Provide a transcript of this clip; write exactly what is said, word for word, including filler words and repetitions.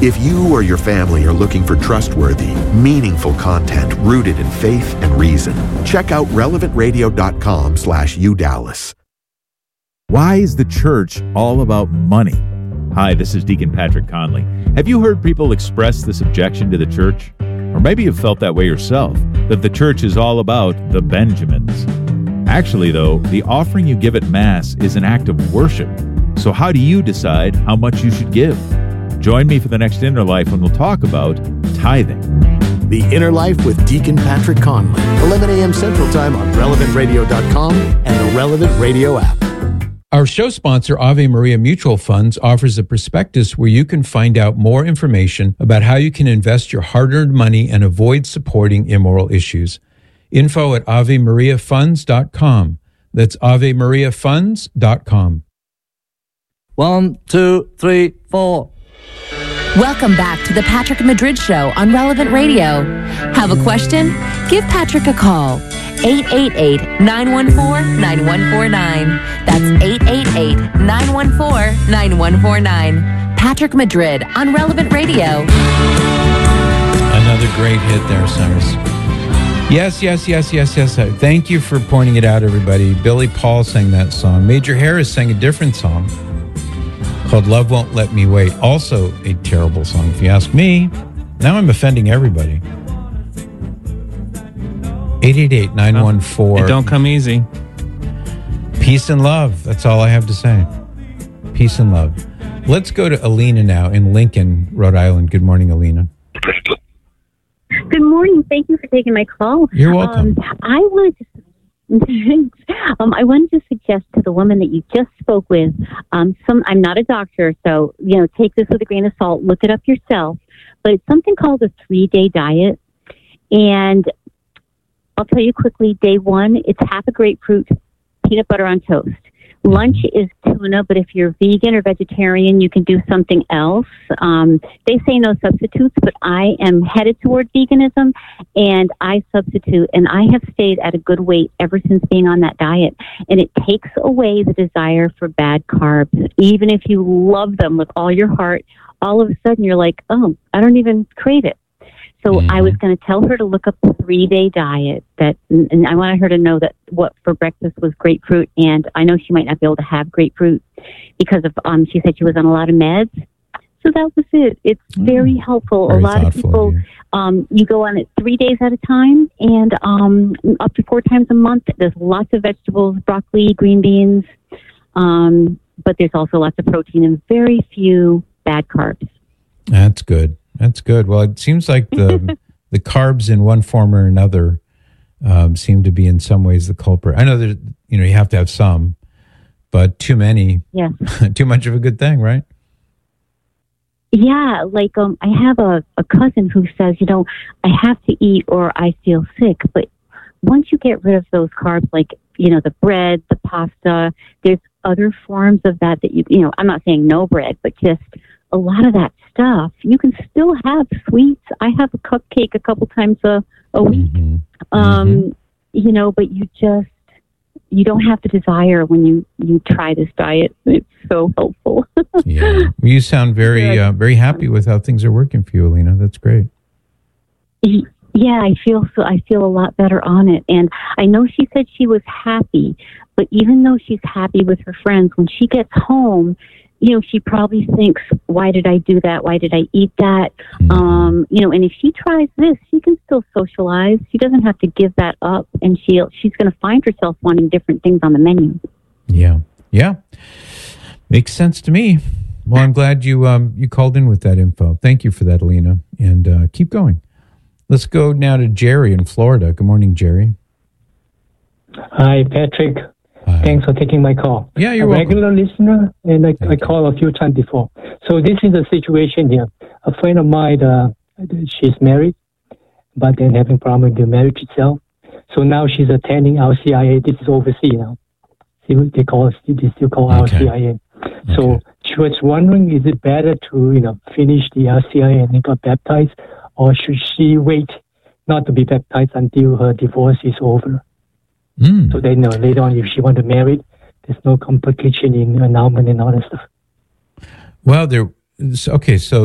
If you or your family are looking for trustworthy, meaningful content rooted in faith and reason, check out relevant radio dot com slash U Dallas. Why is the church all about money? Hi, this is Deacon Patrick Conley. Have you heard people express this objection to the church? Or maybe you've felt that way yourself, that the church is all about the Benjamins. Actually, though, the offering you give at Mass is an act of worship. So how do you decide how much you should give? Join me for the next Inner Life when we'll talk about tithing. The Inner Life with Deacon Patrick Conley, eleven a.m. Central Time on relevant radio dot com and the Relevant Radio app. Our show sponsor, Ave Maria Mutual Funds, offers a prospectus where you can find out more information about how you can invest your hard-earned money and avoid supporting immoral issues. Info at ave maria funds dot com. That's ave maria funds dot com. One, two, three, four. Welcome back to the Patrick Madrid Show on Relevant Radio. Have a question? Give Patrick a call. eight eight eight, nine one four, nine one four nine. That's eight eight eight, nine one four, nine one four nine. Patrick Madrid on Relevant Radio. Another great hit there, Cyrus. Yes, yes, yes, yes, yes. Thank you for pointing it out, everybody. Billy Paul sang that song. Major Harris sang a different song called Love Won't Let Me Wait. Also a terrible song, if you ask me. Now I'm offending everybody. eight eight eight, nine one four. It don't come easy. Peace and love. That's all I have to say. Peace and love. Let's go to Alina now in Lincoln, Rhode Island. Good morning, Alina. Good morning. Thank you for taking my call. You're welcome. Um, I wanted to um, I wanted to suggest to the woman that you just spoke with, um, some, I'm not a doctor, so, you know, take this with a grain of salt, look it up yourself, but it's something called a three-day diet, and I'll tell you quickly, day one, it's half a grapefruit, peanut butter on toast. Lunch is tuna, but if you're vegan or vegetarian, you can do something else. Um, they say no substitutes, but I am headed toward veganism, and I substitute, and I have stayed at a good weight ever since being on that diet. And it takes away the desire for bad carbs. Even if you love them with all your heart, all of a sudden you're like, oh, I don't even crave it. So mm-hmm. I was going to tell her to look up the three-day diet, that, and I wanted her to know that what for breakfast was grapefruit, and I know she might not be able to have grapefruit because of, um, she said she was on a lot of meds. So that was it. It's mm-hmm. very helpful. Very a lot of people, of um, you go on it three days at a time, and um, up to four times a month. There's lots of vegetables, broccoli, green beans, um, but there's also lots of protein and very few bad carbs. That's good. That's good. Well, it seems like the the carbs in one form or another um, seem to be in some ways the culprit. I know that, you know, you have to have some, but too many, yeah. too much of a good thing, right? Yeah, like um, I have a, a cousin who says, you know, I have to eat or I feel sick. But once you get rid of those carbs, like, you know, the bread, the pasta, there's other forms of that that you, you know, I'm not saying no bread, but just a lot of that stuff, you can still have sweets. I have a cupcake a couple times a, a week, mm-hmm. Um, mm-hmm. you know, but you just, you don't have the desire when you, you try this diet. It's so helpful. Yeah. Well, you sound very, uh, very happy with how things are working for you, Alina. That's great. Yeah, I feel so. I feel a lot better on it. And I know she said she was happy, but even though she's happy with her friends, when she gets home, you know, she probably thinks, why did I do that? Why did I eat that? Mm-hmm. Um, you know, and if she tries this, she can still socialize. She doesn't have to give that up, and she'll, she's going to find herself wanting different things on the menu. Yeah. Yeah. Makes sense to me. Well, I'm glad you um, you called in with that info. Thank you for that, Alina, and uh, keep going. Let's go now to Jerry in Florida. Good morning, Jerry. Hi, Patrick. Hi. Thanks for taking my call. Yeah, you're a welcome. regular listener, and I, I called a few times before. So this is the situation here. A friend of mine, uh, she's married, but then having problem with the marriage itself. So now she's attending R C I A. This is overseas now. See what they call it? They still call okay. R C I A. So okay. she was wondering, is it better to, you know, finish the R C I A and then get baptized, or should she wait not to be baptized until her divorce is over? Mm. So they know later on if she want to marry, there's no complication in annulment and all that stuff. Well, there. Okay, so